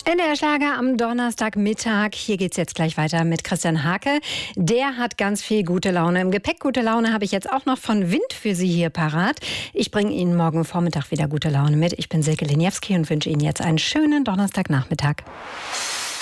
NDR Schlager am Donnerstagmittag. Hier geht's jetzt gleich weiter mit Christian Hake. Der hat ganz viel gute Laune im Gepäck. Gute Laune habe ich jetzt auch noch von Wind für Sie hier parat. Ich bringe Ihnen morgen Vormittag wieder gute Laune mit. Ich bin Silke Leniewski und wünsche Ihnen jetzt einen schönen Donnerstagnachmittag.